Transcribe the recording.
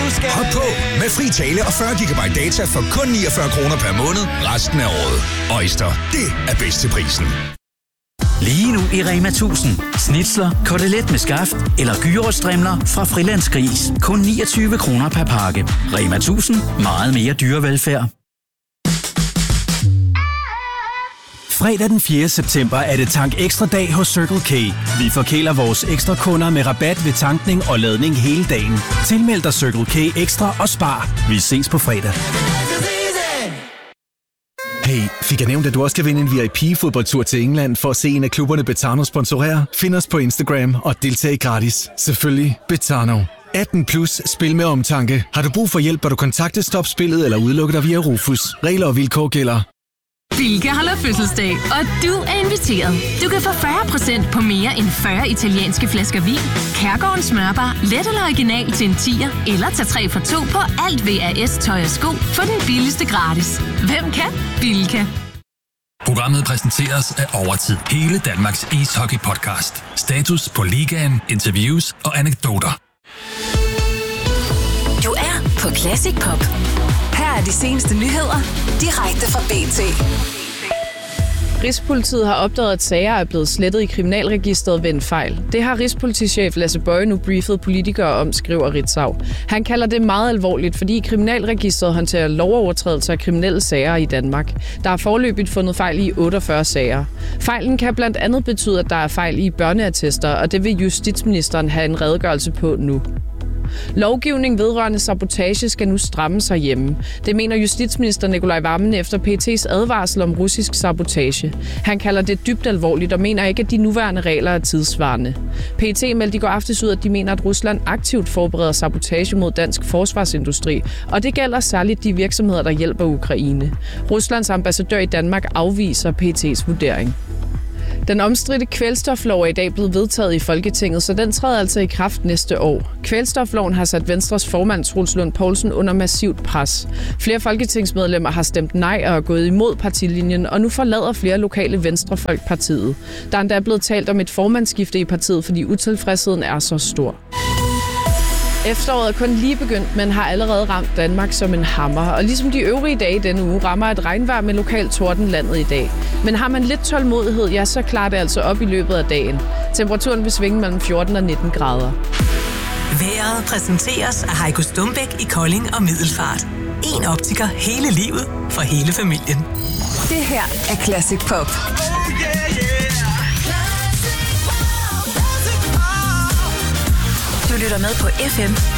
Hop på med fri tale og 40 GB data for kun 49 kroner per måned resten af året. Øjster, det er bedst til prisen. Lige nu i Rema 1000. Snitsler, kotelet med skaft eller gyros-strimler fra Frilandsgris. Kun 29 kroner per pakke. Rema 1000. Meget mere dyrevelfærd. Fredag den 4. september er det Tank Ekstra dag hos Circle K. Vi forkæler vores ekstra kunder med rabat ved tankning og ladning hele dagen. Tilmeld dig Circle K Ekstra og spar. Vi ses på fredag. Hey, fik jeg nævnt, at du også kan vinde en VIP-fodboldtur til England for at se en af klubberne Betano sponsorere? Find os på Instagram og deltag gratis. Selvfølgelig Betano. 18 plus, spil med omtanke. Har du brug for hjælp, bør du kontakte Stop Spillet eller udelukke dig via Rufus. Regler og vilkår gælder. Bilka holder fødselsdag, og du er inviteret. Du kan få 40% på mere end 40 italienske flasker vin, Kærgården smørbar, let eller original til en 10'er, eller tag 3 for 2 på alt VAS tøj og sko for den billigste gratis. Hvem kan? Bilka. Programmet præsenteres af Overtid. Hele Danmarks ishockey-podcast. Status på ligaen, interviews og anekdoter. Du er på Classic Pop. Her er de seneste nyheder, direkte fra BT. Rigspolitiet har opdaget, at sager er blevet slettet i kriminalregisteret ved en fejl. Det har rigspolitichef Lasse Bøje nu briefet politikere om, skriver Ritzau. Han kalder det meget alvorligt, fordi kriminalregisteret håndterer lovovertrædelser af kriminelle sager i Danmark. Der er foreløbigt fundet fejl i 48 sager. Fejlen kan blandt andet betyde, at der er fejl i børneattester, og det vil justitsministeren have en redegørelse på nu. Lovgivning vedrørende sabotage skal nu strammes herhjemme. Det mener justitsminister Nicolai Wammen efter PET's advarsel om russisk sabotage. Han kalder det dybt alvorligt og mener ikke, at de nuværende regler er tidssvarende. PET meldte i går aftes ud, at de mener, at Rusland aktivt forbereder sabotage mod dansk forsvarsindustri, og det gælder særligt de virksomheder, der hjælper Ukraine. Ruslands ambassadør i Danmark afviser PET's vurdering. Den omstridte kvælstoflov er i dag blevet vedtaget i Folketinget, så den træder altså i kraft næste år. Kvælstofloven har sat Venstres formand Troels Lund Poulsen under massivt pres. Flere folketingsmedlemmer har stemt nej og er gået imod partilinjen, og nu forlader flere lokale venstrefolk partiet. Der er endda blevet talt om et formandsskifte i partiet, fordi utilfredsheden er så stor. Efteråret er kun lige begyndt, men har allerede ramt Danmark som en hammer. Og ligesom de øvrige dage denne uge, rammer et regnvejr med lokal torden landet i dag. Men har man lidt tålmodighed, ja, så klarer det altså op i løbet af dagen. Temperaturen vil svinge mellem 14 og 19 grader. Vejret præsenteres af Heiko Stumbæk i Kolding og Middelfart. En optiker hele livet for hele familien. Det her er Classic Pop. Du lytter med på FM